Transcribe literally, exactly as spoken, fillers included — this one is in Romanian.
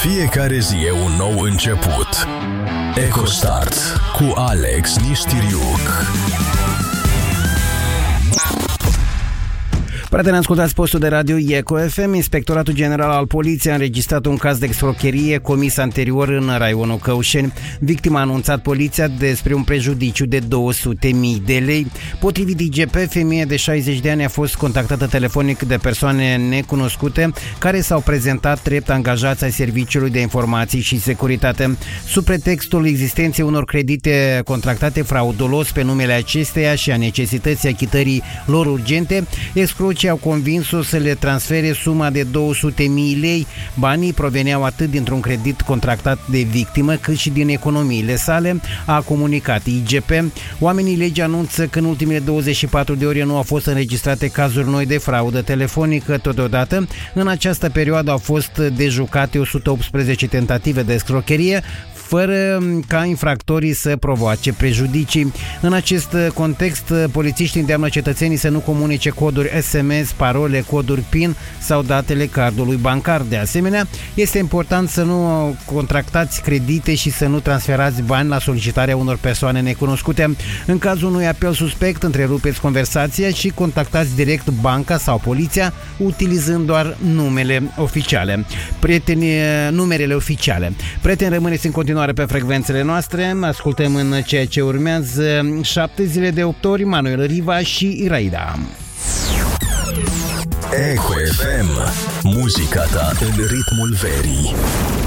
Fiecare zi e un nou început. EcoStart cu Alex Nistiriuc. Prieteni, ascultați postul de radio Eco F M. Inspectoratul General al Poliției a înregistrat un caz de extorcherie comis anterior în raionul Căușeni. Victima a anunțat poliția despre un prejudiciu de două sute mii de lei. Potrivit I G P, femeia de șaizeci de ani a fost contactată telefonic de persoane necunoscute care s-au prezentat drept angajați ai Serviciului de Informații și Securitate. Sub pretextul existenței unor credite contractate fraudulos pe numele acesteia și a necesității achitării lor urgente, escrocii au convins-o să le transfere suma de două sute mii lei. Banii proveneau atât dintr-un credit contractat de victimă, cât și din economiile sale, a comunicat I G P. Oamenii legii anunță că în ultimele douăzeci și patru de ore nu au fost înregistrate cazuri noi de fraudă telefonică. Totodată, în această perioadă au fost dejucate o sută optsprezece tentative de escrocherie, fără ca infractorii să provoace prejudicii. În acest context, polițiștii îndeamnă cetățenii să nu comunice coduri S M S, parole, coduri PIN sau datele cardului bancar. De asemenea, este important să nu contractați credite și să nu transferați bani la solicitarea unor persoane necunoscute. În cazul unui apel suspect, întrerupeți conversația și contactați direct banca sau poliția utilizând doar numele oficiale. Prieteni, numerele oficiale. Prieteni, rămâneți în continuare pe frecvențele noastre. Ascultăm în ceea ce urmează șapte zile de opt ori Manuel Riva și Iraida. Eco F M, muzica ta în ritmul verii.